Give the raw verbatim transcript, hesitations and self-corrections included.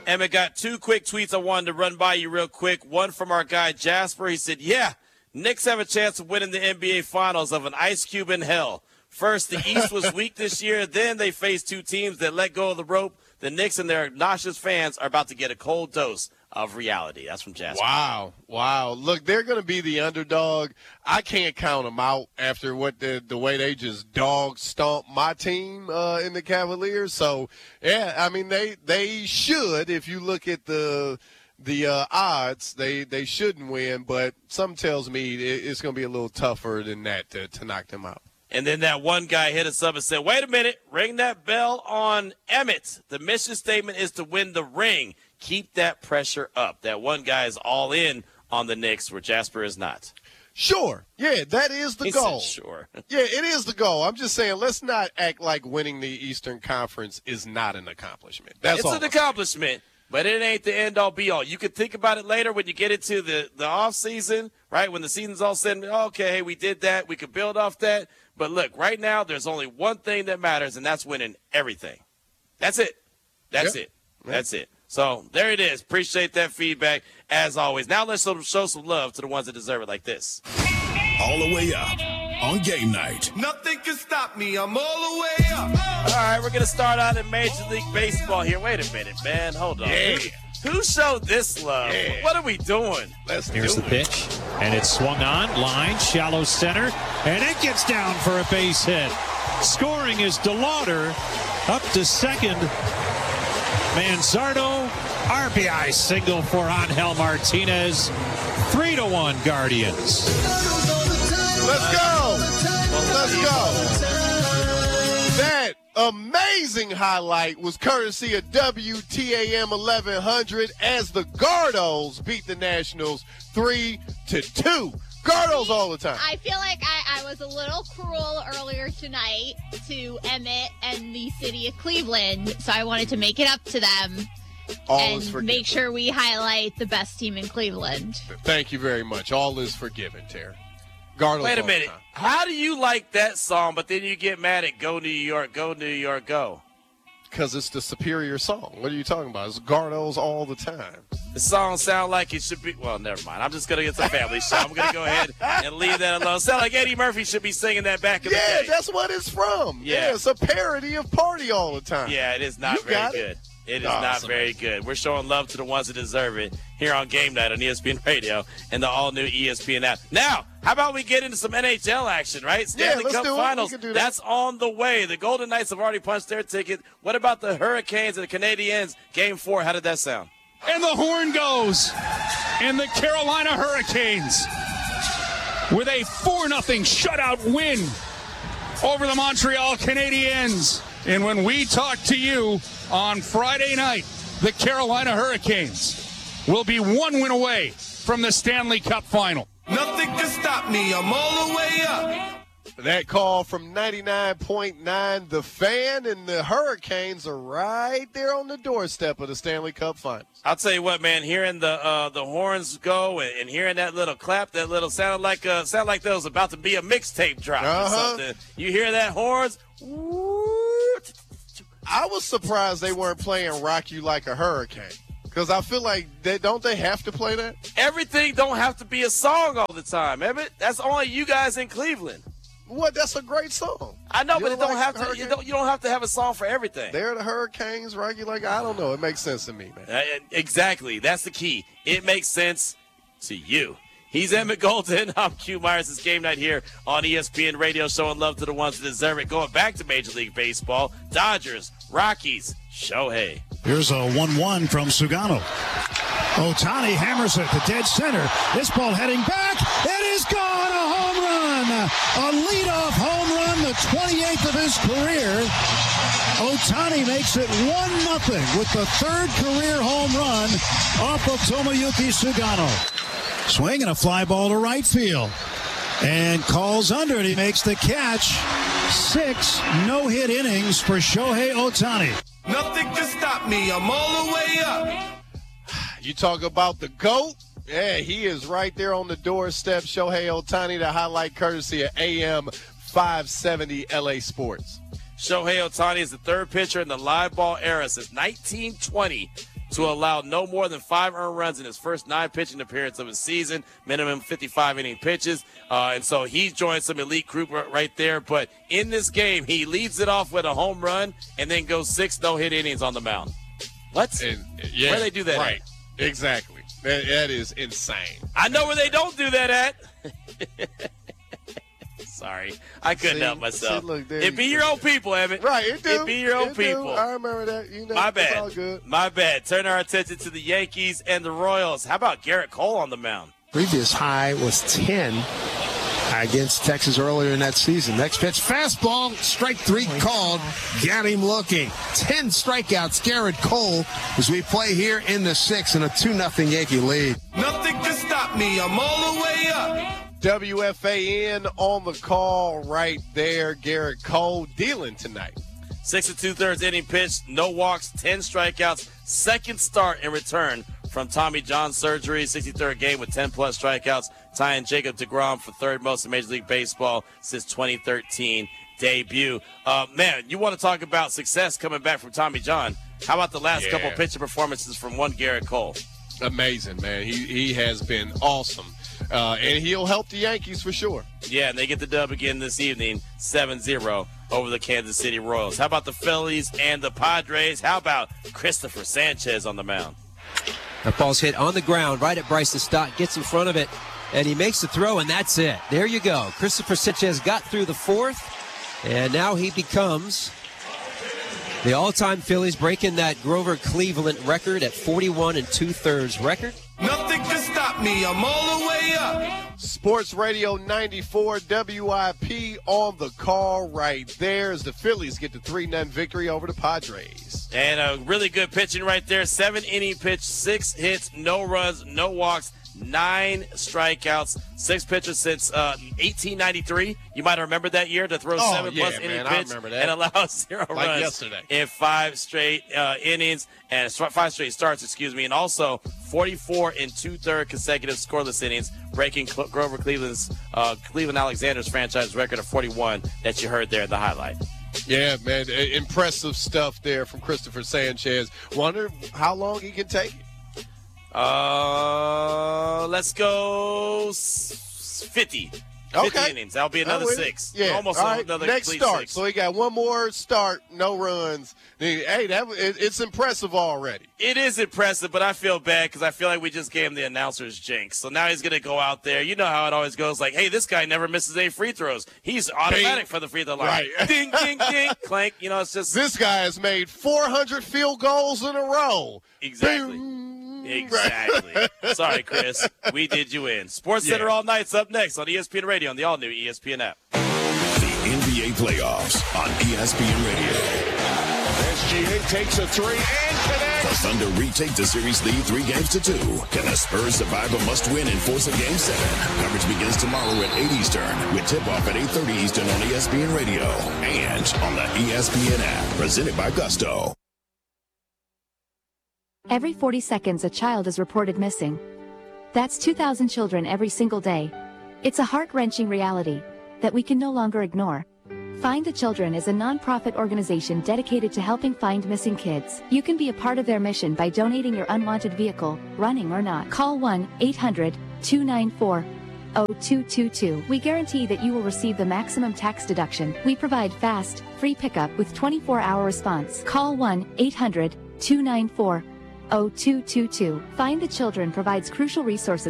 Emmett, got two quick tweets I wanted to run by you real quick. One from our guy Jasper. He said, yeah, Knicks have a chance of winning the N B A Finals of an ice cube in hell. First, the East was weak this year. Then they faced two teams that let go of the rope. The Knicks and their obnoxious fans are about to get a cold dose of reality. That's from Jasper. Wow. Wow. Look, they're going to be the underdog. I can't count them out after what the, the way they just dog stomped my team uh, in the Cavaliers. So, yeah, I mean, they they should, if you look at the the uh, odds, they, they shouldn't win. But something tells me it, it's going to be a little tougher than that to, to knock them out. And then that one guy hit us up and said, wait a minute, ring that bell on Emmett. The mission statement is to win the ring. Keep that pressure up. That one guy is all in on the Knicks where Jasper is not. Sure. Yeah, that is the he goal. Said sure. Yeah, it is the goal. I'm just saying, let's not act like winning the Eastern Conference is not an accomplishment. That's it's all. It's an accomplishment, but it ain't the end-all, be-all. You can think about it later when you get into the, the off-season, right, when the season's all said, okay, hey, we did that. We could build off that. But, look, right now there's only one thing that matters, and that's winning everything. That's it. That's yep. it. Yep. That's it. So there it is. Appreciate that feedback, as always. Now let's show some love to the ones that deserve it like this. All the way up on game night. Nothing can stop me. I'm all the way up. All right, we're going to start out in Major League Baseball here. Wait a minute, man. Hold on. Yeah. Who showed this love? Yeah. What are we doing? Let's Here's do the it. pitch, and it's swung on, line, shallow center, and it gets down for a base hit. Scoring is DeLauder up to second. Manzardo, R B I single for Angel Martinez. Three to one Guardians. Let's go. Let's go. That amazing highlight was courtesy of W T A M eleven hundred as the Gardos beat the Nationals three to two. Gardos all the time. I feel like I, I was a little cruel earlier tonight to Emmett and the city of Cleveland, so I wanted to make it up to them All and is forgiven. make sure we highlight the best team in Cleveland. Thank you very much. All is forgiven, Terry. Gardos Wait a all the minute. time. How do you like that song, but then you get mad at Go New York, Go New York, Go? Because it's the superior song. What are you talking about? It's Gardos all the time. The song sound like it should be. Well, never mind. I'm just going to get some family show. I'm going to go ahead and leave that alone. Sound like Eddie Murphy should be singing that back in Yeah, the day. that's what it's from. Yeah. Yeah, it's a parody of Party all the time. Yeah, it is not You very got it. good. It is Oh, not it's very good. We're showing love to the ones that deserve it here on Game Night on E S P N Radio and the all-new E S P N app. Now, how about we get into some N H L action, right? Stanley let's Cup do it. We Finals. can do that. That's on the way. The Golden Knights have already punched their ticket. What about the Hurricanes and the Canadiens? Game four, how did that sound? And the horn goes. And the Carolina Hurricanes with a four nothing shutout win over the Montreal Canadiens. And when we talk to you on Friday night, the Carolina Hurricanes will be one win away from the Stanley Cup Final. Nothing can stop me. I'm all the way up. That call from ninety-nine point nine The Fan, and the Hurricanes are right there on the doorstep of the Stanley Cup Finals. I'll tell you what, man. Hearing the uh, the horns go and, and hearing that little clap, that little sounded like uh, sound like there was about to be a mixtape drop Uh-huh. or something. You hear that horns? I was surprised they weren't playing Rock You Like a Hurricane, because I feel like they don't they have to play that? Everything don't have to be a song all the time, Emmett. That's only you guys in Cleveland. What? That's a great song. I know, You but it don't like have to. You Hurricane? don't. You don't have to have a song for everything. They're the Hurricanes, Rock You Like, I don't know. It makes sense to me, man. Uh, exactly. That's the key. It makes sense to you. He's Emmett Golden. I'm Q Myers. It's Game Night here on E S P N Radio, showing love to the ones that deserve it. Going back to Major League Baseball, Dodgers, Rockies, Shohei. Here's a one one from Sugano. Ohtani hammers it to dead center. This ball heading back. It is gone. A home run. A leadoff home run, the twenty-eighth of his career. Ohtani makes it one nothing with the third career home run off of Tomoyuki Sugano. Swing and a fly ball to right field. And calls under it. He makes the catch. Six no-hit innings for Shohei Ohtani. Nothing can stop me. I'm all the way up. You talk about the GOAT. Yeah, he is right there on the doorstep. Shohei Ohtani, the highlight courtesy of A M five seventy L A Sports. Shohei Ohtani is the third pitcher in the live ball era since nineteen twenty to allow no more than five earned runs in his first nine pitching appearance of his season, minimum fifty-five inning pitches. Uh, and so he joined some elite group right there. But in this game, he leads it off with a home run and then goes six no-hit innings on the mound. What? And, yeah, where do they do that right. at? Exactly. That, that is insane. I know where they don't do that at. Sorry, I couldn't See, help myself. see, look, there it you be go. your own people, Emmett. Right, it do. It be your own It do. people. I remember that. You know, My it's bad. all good. My bad. Turn our attention to the Yankees and the Royals. How about Garrett Cole on the mound? Previous high was ten against Texas earlier in that season. Next pitch, fastball, strike three called. Got him looking. Ten strikeouts, Garrett Cole, as we play here in the sixth in a two nothing Yankee lead. Nothing can stop me. I'm all the way up. W F A N on the call right there. Garrett Cole dealing tonight. Six and two-thirds inning pitch, no walks, ten strikeouts. Second start in return from Tommy John surgery. sixty-third game with ten-plus strikeouts, tying Jacob deGrom for third most in Major League Baseball since twenty thirteen debut. Uh, man, you want to talk about success coming back from Tommy John. How about the last Yeah. couple pitching performances from one Garrett Cole? Amazing, man. He he has been awesome. Uh, and he'll help the Yankees for sure. Yeah, and they get the dub again this evening, seven zero over the Kansas City Royals. How about the Phillies and the Padres? How about Christopher Sanchez on the mound? That ball's hit on the ground right at Bryson Stott, gets in front of it, and he makes the throw, and that's it. There you go. Christopher Sanchez got through the fourth, and now he becomes the all-time Phillies, breaking that Grover Cleveland record at forty-one and two-thirds record. Nothing can stop me. I'm all the way up. Sports Radio ninety-four W I P on the call right there as the Phillies get the three nothing victory over the Padres. And a really good pitching right there. Seven inning pitch, six hits, no runs, no walks, nine strikeouts. Six pitchers since uh, eighteen ninety-three. You might remember that year to throw Oh, seven yeah, plus inning man, I pitch remember that. and allow zero Like runs yesterday. in five straight uh, innings and five straight starts, excuse me, and also forty-four and two-third consecutive scoreless innings, breaking Cl- Grover Cleveland's uh, Cleveland Alexander's franchise record of forty-one that you heard there in the highlight. Yeah, man, i- impressive stuff there from Christopher Sanchez. Wonder how long he can take it. Uh, let's go s- fifty. fifty Okay. innings. That'll be another I'm with it. six. Yeah, Almost all right. another Next complete start. six. So he got one more start, no runs. Hey, that it, it's impressive already. It is impressive, but I feel bad because I feel like we just gave him the announcer's jinx. So now he's going to go out there. You know how it always goes. Like, hey, this guy never misses any free throws. He's automatic Bing. for the free throw line. Right. Ding, ding, ding, clank. You know, it's just This guy has made four hundred field goals in a row. exactly. Boom. Exactly. Sorry, Chris. We did you in. Sports Center Yeah. all night's up next on E S P N Radio on the all-new E S P N app. The N B A playoffs on E S P N Radio. S G A takes a three and connects. The Thunder retake the series lead three games to two. Can the Spurs survive a must-win and force a game seven? Coverage begins tomorrow at eight Eastern with tip-off at eight thirty Eastern on E S P N Radio and on the E S P N app. Presented by Gusto. Every forty seconds, a child is reported missing. That's two thousand children every single day. It's a heart-wrenching reality that we can no longer ignore. Find the Children is a non-profit organization dedicated to helping find missing kids. You can be a part of their mission by donating your unwanted vehicle, running or not. Call one eight hundred two nine four zero two two two. We guarantee that you will receive the maximum tax deduction. We provide fast, free pickup with twenty-four hour response. Call one eight hundred two nine four zero two two two. Find the Children provides crucial resources